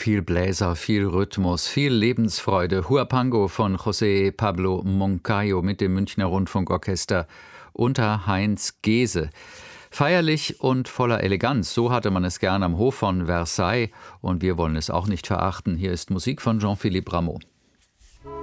Viel Bläser, viel Rhythmus, viel Lebensfreude. Huapango von José Pablo Moncayo mit dem Münchner Rundfunkorchester unter Heinz Gehse. Feierlich und voller Eleganz, so hatte man es gern am Hof von Versailles und wir wollen es auch nicht verachten. Hier ist Musik von Jean-Philippe Rameau.